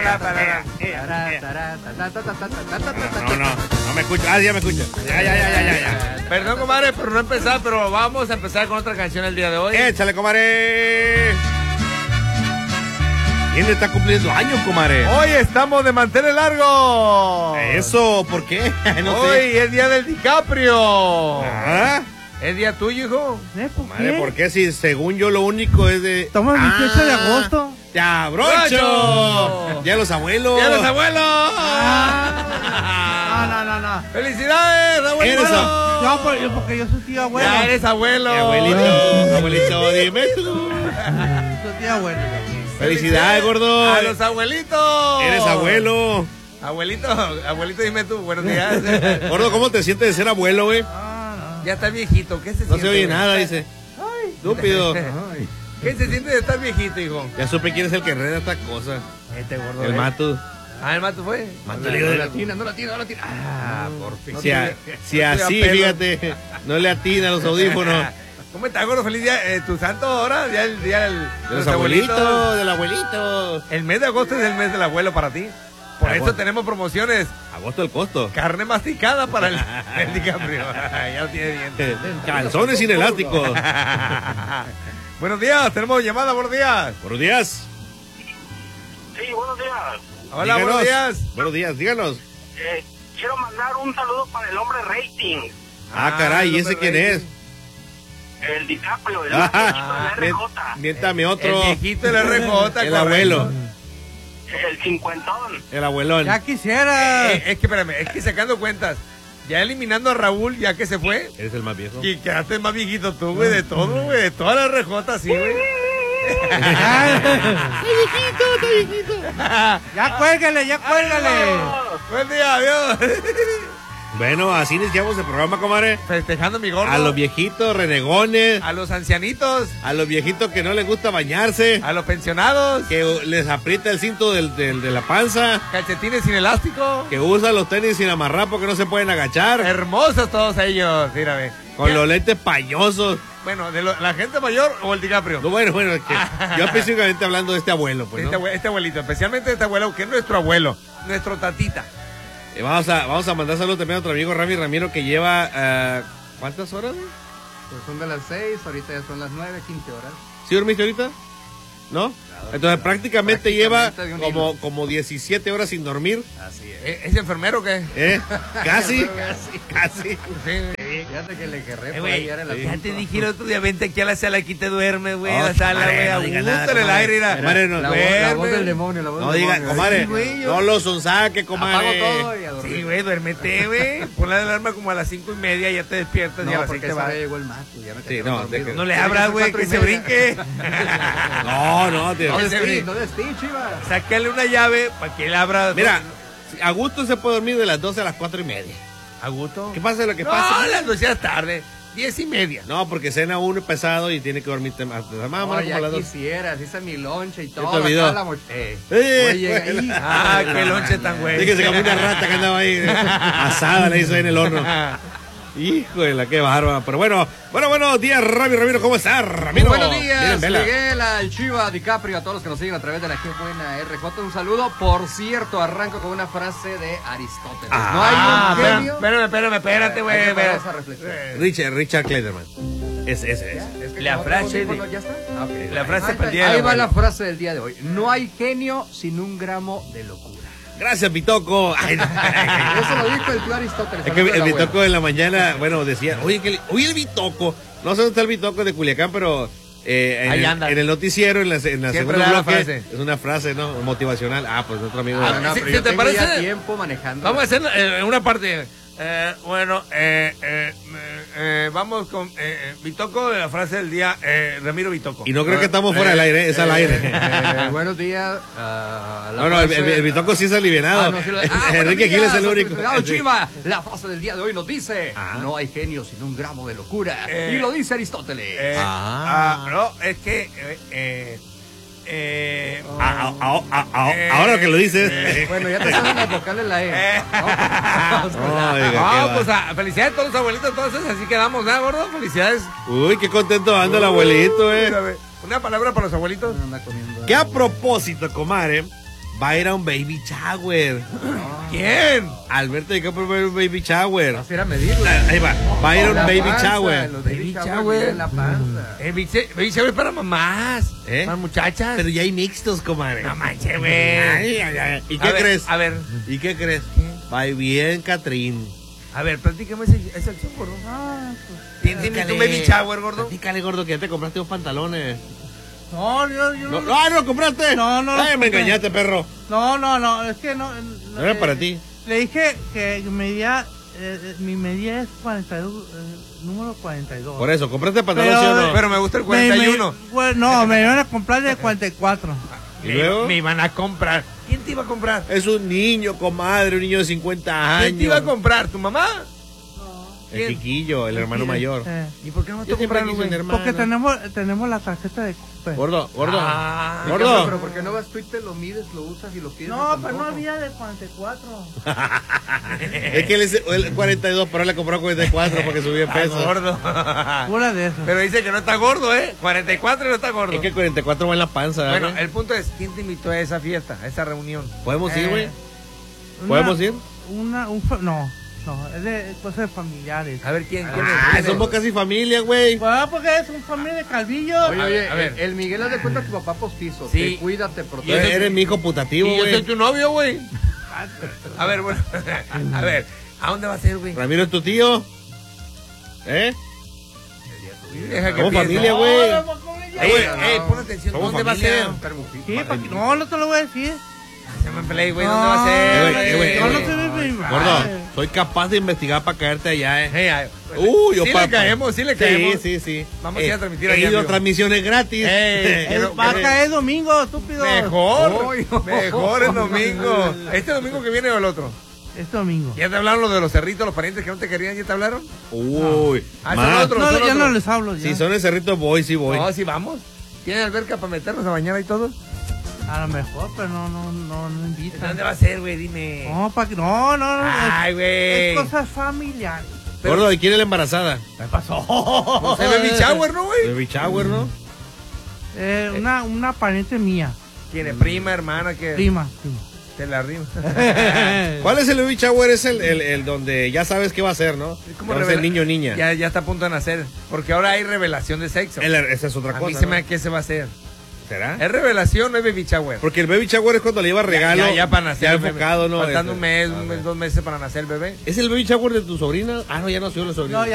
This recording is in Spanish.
No me escucho. Ah, ya me escucho. Ya. Perdón, comadre, por no empezar, pero vamos a empezar con otra canción el día de hoy. Échale, comadre. ¿Quién está cumpliendo años, comadre? Hoy estamos de mantener largo. Eso, ¿por qué? No hoy sé. Es día del DiCaprio. ¿Ah? ¿Es día tuyo, hijo? Comadre, ¿por qué? Si según yo lo único es de... Estamos el 28 de agosto. ¡Ya, brocho! ¡Ya los abuelos! ¡Ya los abuelos! No. ¡Felicidades, abuelo! No, porque yo soy tío abuelo. Ya eres abuelo. Abuelito, dime tú. Soy tío abuelo. ¡Felicidades, gordo! ¡A los abuelitos! ¡Eres abuelo! Abuelito, dime tú, buenos días. Gordo, ¿cómo te sientes de ser abuelo, güey? Ya está viejito, ¿qué se siente? No se oye nada, dice. Ay, estúpido. ¿Qué se siente de estar viejito, hijo? Ya supe quién es el que enreda esta cosa. Este gordo. El Matu. Ah, el Matu fue. Matu no la atina. Ah, por fin. Si así, fíjate, no le atina a los audífonos. ¿Cómo estás, gordo? Feliz día. ¿Tu santo ahora? Ya el día de los abuelitos. Del abuelito. El mes de agosto es el mes del abuelo para ti. Por eso tenemos promociones. Agosto el costo. Carne masticada para el DiCaprio. Ya lo tiene dientes. Calzones inelásticos. Buenos días, tenemos llamada, buenos días. Buenos días. Sí, buenos días. Hola, díganos. buenos días. Buenos días, díganos. Quiero mandar un saludo para el hombre rating. Caray, ¿y ese quién es? El DiCaprio, el viejito del RJ. Miéntame otro. El viejito del RJ. El abuelo. El cincuentón. El abuelón. Ya quisiera. Es que, espérame, es que sacando cuentas, ya eliminando a Raúl, ya que se fue. Eres el más viejo. Y quedaste más viejito tú, güey, de todo, güey, de toda la RJ, sí, güey. Está viejito. Ya cuélgale. Buen día, adiós. Bueno, así iniciamos el programa, comadre. Festejando mi gordo. A los viejitos renegones. A los ancianitos. A los viejitos que no les gusta bañarse. A los pensionados. Que les aprieta el cinto de la panza. Calcetines sin elástico. Que usan los tenis sin amarrar porque no se pueden agachar. Hermosos todos ellos, mírame. Con los lentes payosos. Bueno, de la gente mayor o el DiCaprio. No, bueno, es que yo específicamente hablando de este abuelo, pues, ¿no? Este abuelito, especialmente este abuelo, que es nuestro abuelo, nuestro tatita. Vamos a mandar saludos también a otro amigo Rami Ramiro que lleva ¿cuántas horas? Pues son de las 6, ahorita ya son las 9, 15 horas. ¿Sí dormiste ahorita? ¿No? Entonces prácticamente lleva como 17 horas sin dormir. Así es. ¿Es enfermero o qué? Casi. Sí. Fíjate que le querré por ahí era la ya te dije el otro día, vente aquí a la sala, aquí te duerme, güey, Oh, a la sala, güey, a diga gusto nada, en el comadre. aire, mira. Comadre, la voz del demonio, la voz No del diga, demonio. comadre, Sí, güey, no lo sonsaque, comadre. Apago todo y a dormir. Sí, güey, duérmete, güey. Pon la alarma como a las 5:30, ya te despiertas y a No, las 6 porque te esa vas. ya llegó el mato. Ya me Sí, quedé no, dormido. No le abras, güey, que se brinque. No, tío. No Que se destí, brinque. no destí, Chivas. Sácale una llave para que él abra. Mira, a gusto se puede dormir de las 12 a las 4:30. ¿A gusto? ¿Qué pasa lo que No, pasa? las 12 de la tarde, 10:30. No, porque cena uno pesado y tiene que dormir más No, como a ya las 2. quisieras, hice mi lonche y te todo. olvidó? acá la Oye, ahí. Ah, qué lonche tan güey. Sí, que se comió una rata que andaba ahí asada, la hizo ahí en el horno. Híjole, qué bárbaro. Pero bueno, buenos días, Ramiro, ¿cómo estás, Ramiro? Buenos días, Miren, vela. Miguel, al Chiva, DiCaprio, a todos los que nos siguen a través de la Qué Buena RJ. Un saludo. Por cierto, arranco con una frase de Aristóteles. No hay un genio. Espérate, güey. Hay que parar esa reflexión. Richard Kleiderman. Ese. Es que La como frase tengo de- tiempo, ¿ya está? Ah, ok. La frase Ahí para el día de Ahí hoy. va la frase del día de hoy. No hay genio sin un gramo de locura. Gracias, Pitoco. Ay, no. Eso lo dijo el tío Aristóteles. Es que el Bitoco en la mañana, bueno, decía, oye, el Bitoco, no sé dónde está el Bitoco de Culiacán, pero Ahí anda. en el noticiero, en la Siempre segunda da la bloque, frase. es una frase, ¿no? Motivacional. Ah, pues otro amigo. No, ¿Sí- pero sí yo te tengo parece? ya tiempo manejando. Vamos a hacer una parte. Vamos con Bitoco, la frase del día, Ramiro Bitoco. Y no creo que estamos fuera del aire, es al aire. Buenos días. No, el Bitoco sí es alivianado. Enrique Aquiles es el único. Chiva, la frase del día de hoy nos dice: no hay genio sin un gramo de locura. Y lo dice Aristóteles. No, es que Ahora que lo dices. Bueno, ya te saben las vocales la E. Vamos, pues felicidades a todos los abuelitos entonces, así quedamos, ¿no, gordo? Felicidades. Uy, qué contento anda el abuelito, Una palabra para los abuelitos. Anda comiendo. Que a propósito, comadre, va a ir a un baby shower. ¿Quién? Alberto DiCaprio va a ir a un baby shower. Vas a ir a medirlo. Ahí va a ir a un La baby panza, shower. Los Baby baby shower. shower en la panza. El baby shower para mamás. ¿Eh? Para muchachas. Pero ya hay mixtos, comadre. No manches, güey. ¿Y A qué ver, crees? A ver, ¿Y qué crees? Va bien, Catrín. platícame esa acción, gordo. Ah, pues, ¿Quién te invitó un baby shower, gordo? Platícale, gordo, que ya te compraste unos pantalones. no, yo No, no, ¿lo compraste? No, no lo Ay, me compré. engañaste, perro. No, es que no. No era para ti. Le dije que medía, mi medida es 42, número 42. Por eso, ¿compraste pantalón, Pero- sí o no? Pero me gusta el 41. No, me iban a comprar de 44. ¿Y luego? Me iban a comprar. ¿Quién te iba a comprar? Es un niño, comadre, un niño de 50 años. ¿Quién te iba a comprar? ¿Tu mamá? El ¿Quién? Quiquillo, el hermano mayor. ¿Y por qué no te Yo siempre compraron, quise un güey? hermano. Porque tenemos la tarjeta de Coppel. Gordo. Ah, Gordo. Pero porque no vas tú y te lo mides, lo usas y lo pides. No, pero no había de 44. Es que él es el 42, pero él le compró 44 porque subió peso. gordo. Pura de eso. Pero dice que no está gordo, ¿eh? 44 y no está gordo. Es que el 44 va en la panza. Bueno, ¿verdad? el punto es, ¿quién te invitó a esa fiesta, a esa reunión? ¿Podemos ir, güey? Una- ¿Podemos ir? No, es de cosas de familiares. A ver, ¿quién Ah, es? somos casi familia, güey. Bueno, porque es un familia de Calvillo. Oye, A ver. el Miguel, haz de cuenta tu papá postizo. Sí. Te cuida, te Tú protege. eres mi hijo putativo, Y yo soy güey. tu novio, güey. A ver, bueno. A ver, ¿a dónde va a ser, güey? Ramiro es tu tío. ¿Eh? Deja que Somos piense. familia, güey. Ey, pon atención. Somos ¿Dónde familia. va a ser? Sí, no te lo voy a decir. Se me play, güey. ¿Dónde va a ser? güey, No, no güey. te ves. Gordo, soy capaz de investigar para caerte allá, Hey, ay, Yo sí papá. le caemos, sí le caemos. Sí. Vamos a ir a transmitir He allá, ido a amigo. transmisiones gratis. Ey, Va a caer domingo, estúpido. Mejor el Ay, domingo. ¿Este domingo que viene o el otro? Este domingo. ¿Ya te hablaron los de los cerritos, los parientes que no te querían? ¿Ya te hablaron? Uy. Ah, son ma, otros. No, ya otros. no les hablo. Ya. Si son el cerrito, voy, sí voy. No, sí vamos. ¿Tienen alberca para meternos a bañar y todo? A lo mejor, pero no invitan. ¿Dónde va a ser, güey? Dime. No, no. Ay, güey. Es cosas familiares. Gordo, ¿y quién es la embarazada? ¿Qué pasó? No se baby shower, ¿no, güey? Baby shower, ¿no? Una pariente mía. ¿Quién es? ¿Prima, hermana? ¿Qué? Prima. Te la rima. ¿Cuál es el baby shower? Es el donde ya sabes qué va a ser, ¿no? ¿Cómo Va a ser revela- niño o niña. Ya está a punto de nacer. Porque ahora hay revelación de sexo. Esa es otra A mí cosa. se ¿no? me da que se va a hacer. ¿Será? ¿Es revelación o es baby shower? Porque el baby shower es cuando le lleva regalo. Ya para nacer. Ya el bebé. enfocado, ¿no? Faltando un mes, Ah, ok. 2 meses para nacer el bebé. ¿Es el baby shower de tu sobrina? Ah, no, ya nació la sobrina. No,